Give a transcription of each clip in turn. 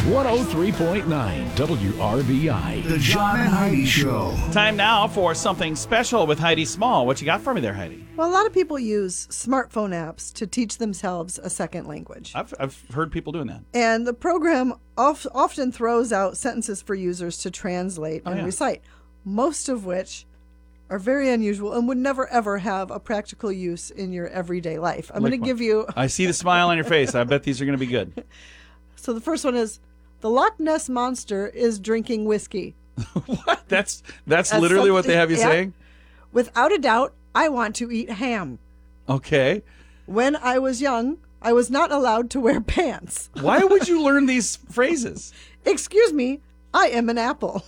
103.9 WRBI. The John and Heidi Show. Time now for something special with Heidi Small. What you got for me there, Heidi? Well, a lot of people use smartphone apps to teach themselves a second language. I've heard people doing that. And the program often throws out sentences for users to translate and recite, most of which are very unusual and would never, ever have a practical use in your everyday life. I'm going to give you... I see the smile on your face. I bet these are going to be good. So the first one is, the Loch Ness Monster is drinking whiskey. What? That's literally what they have you saying? Without a doubt, I want to eat ham. Okay. When I was young, I was not allowed to wear pants. Why would you learn these phrases? Excuse me, I am an apple.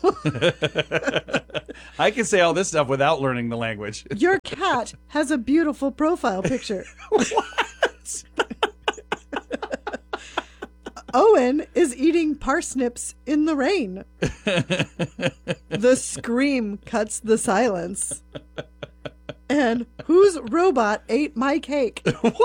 I can say all this stuff without learning the language. Your cat has a beautiful profile picture. What? Owen is eating parsnips in the rain. The scream cuts the silence. And whose robot ate my cake?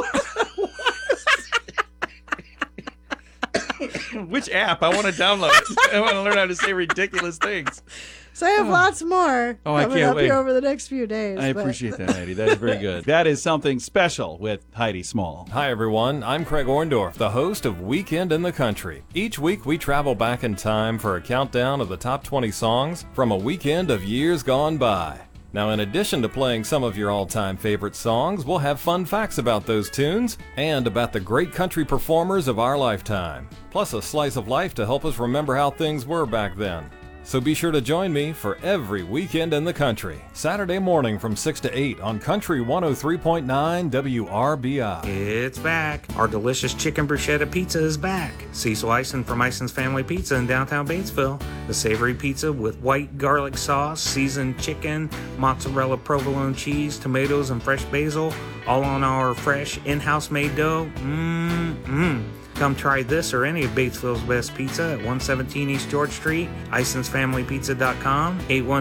Which app? I want to download. I want to learn how to say ridiculous things. So I have lots more coming up here over the next few days. I appreciate that, Heidi. That is very good. That is something special with Heidi Small. Hi, everyone. I'm Craig Orndorff, the host of Weekend in the Country. Each week, we travel back in time for a countdown of the top 20 songs from a weekend of years gone by. Now, in addition to playing some of your all-time favorite songs, we'll have fun facts about those tunes and about the great country performers of our lifetime, plus a slice of life to help us remember how things were back then. So be sure to join me for every Weekend in the Country, Saturday morning from 6 to 8 on Country 103.9 WRBI. It's back. Our delicious chicken bruschetta pizza is back. Cecil Ison from Ison's Family Pizza in downtown Batesville. The savory pizza with white garlic sauce, seasoned chicken, mozzarella provolone cheese, tomatoes, and fresh basil, all on our fresh in-house made dough. Come try this or any of Batesville's best pizza at 117 East George Street, IsonsFamilyPizza.com,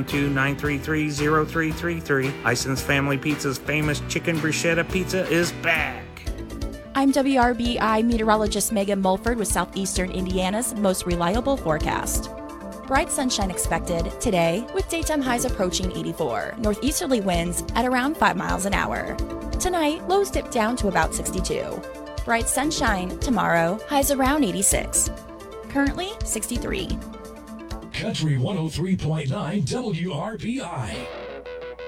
812-933-0333. Ison's Family Pizza's famous chicken bruschetta pizza is back. I'm WRBI meteorologist Megan Mulford with Southeastern Indiana's most reliable forecast. Bright sunshine expected today with daytime highs approaching 84. Northeasterly winds at around 5 miles an hour. Tonight, lows dip down to about 62. Bright sunshine tomorrow, highs around 86. Currently 63. Country 103.9 WRBI.